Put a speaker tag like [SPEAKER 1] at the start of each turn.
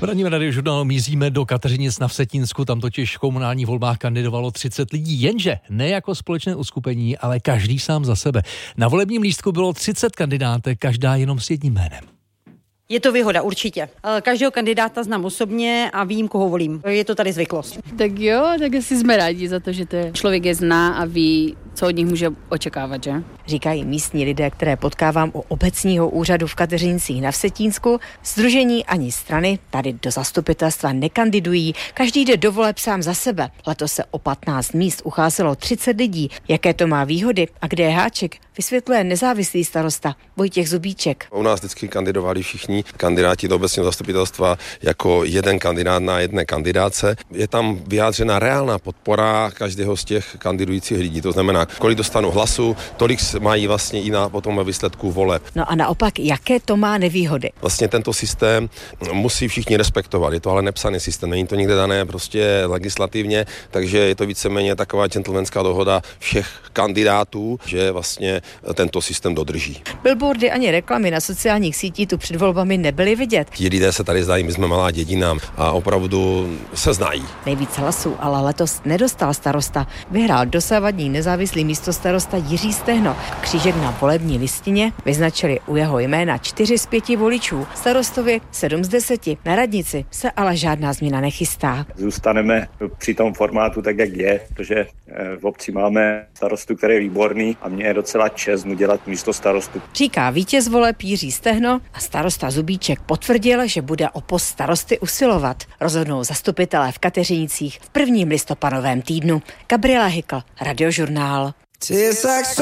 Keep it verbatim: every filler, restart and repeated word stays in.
[SPEAKER 1] ranním Radiožurnálu míříme do Kateřinic na Vsetínsku, tam totiž v komunálních volbách kandidovalo třicet lidí, jenže ne jako společné uskupení, ale každý sám za sebe. Na volebním lístku bylo třicet kandidátek, každá jenom s jedním jménem.
[SPEAKER 2] Je to výhoda, určitě. Každého kandidáta znám osobně a vím, koho volím. Je to tady zvyklost.
[SPEAKER 3] Tak jo, tak asi jsme rádi za to, že to je. Člověk je zná a ví, co od nich může očekávat, že?
[SPEAKER 4] Říkají místní lidé, které potkávám u obecního úřadu v Kateřincích na Vsetínsku. Sdružení ani strany tady do zastupitelstva nekandidují. Každý jde do voleb sám za sebe. Letos se o patnáct míst ucházelo třicet lidí. Jaké to má výhody a kde je háček, vysvětluje nezávislý starosta Vojtěch Zubíček.
[SPEAKER 5] U nás vždycky kandidovali všichni kandidáti do obecního zastupitelstva jako jeden kandidát na jedné kandidáce. Je tam vyjádřena reálná podpora každého z těch kandidujících lidí. To znamená, kolik dostanou hlasu, tolik mají vlastně i na potom výsledku voleb.
[SPEAKER 4] No a naopak, jaké to má nevýhody?
[SPEAKER 5] Vlastně tento systém musí všichni respektovat. Je to ale nepsaný systém, není to nikde dané prostě legislativně, takže je to víceméně taková gentlemanská dohoda všech kandidátů, že vlastně tento systém dodrží.
[SPEAKER 4] Billboardy ani reklamy na sociálních sítích tu před volbami nebyly vidět.
[SPEAKER 5] Ti lidé se tady zdají, my jsme malá dědina a opravdu se znají.
[SPEAKER 4] Nejvíc hlasů ale letos nedostal starosta. Vyhrál dosavadní nezávislý místostarosta Jiří Stehno. Křížek na volební listině vyznačili u jeho jména čtyři z pěti voličů. Starostovi sedm z deseti. Na radnici se ale žádná změna nechystá.
[SPEAKER 6] Zůstaneme při tom formátu tak, jak je, protože v obci máme starostu, který je výborný a mě je docela čest mu dělat místo starostu.
[SPEAKER 4] Říká vítěz voleb Jiří Stehno a starosta Zubíček potvrdil, že bude o post starosty usilovat. Rozhodnou zastupitelé v Kateřinicích v prvním listopadovém týdnu. Gabriela Hykl, Radiožurnál.